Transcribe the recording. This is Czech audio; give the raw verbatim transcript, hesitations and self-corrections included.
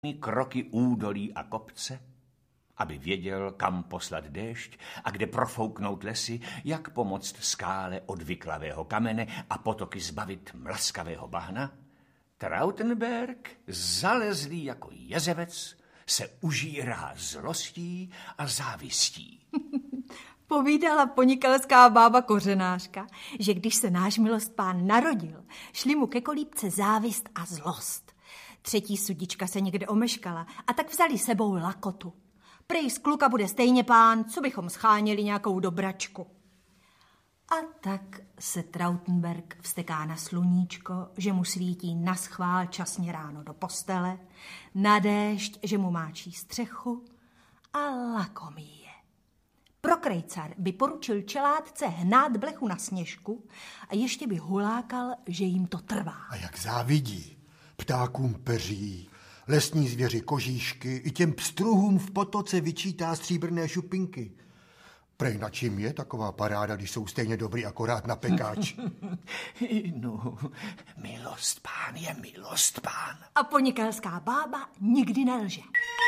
kroky údolí a kopce, aby věděl, kam poslat déšť a kde profouknout lesy, jak pomoct skále od vyklavého kamene a potoky zbavit mlaskavého bahna, Trautenberg, zalezlý jako jezevec, se užírá zlostí a závistí. Povídala ponikelská bába kořenářka, že když se náš milostpán narodil, šli mu ke kolíbce závist a zlost. Třetí sudička se někde omeškala a tak vzali sebou lakotu. Prej z kluka bude stejně pán, co bychom scháněli nějakou dobračku. A tak se Trautenberg vzteká na sluníčko, že mu svítí naschvál časně ráno do postele, na déšť, že mu máčí střechu a lakomí je. Prokrejcar by poručil čelátce hnát blechu na sněžku a ještě by hulákal, že jim to trvá. A jak závidí. Ptákům peří, lesní zvěři kožíšky, i těm pstruhům v potoce vyčítá stříbrné šupinky. Prej na čím je taková paráda, když jsou stejně dobrý akorát na pekáč? No, milost pán je milost pán. A ponikelská bába nikdy nelže.